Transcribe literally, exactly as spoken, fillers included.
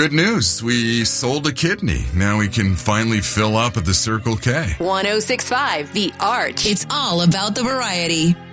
Good news. We sold a kidney. Now we can finally fill up at the Circle K. ten sixty-five The Arch. It's all about the variety.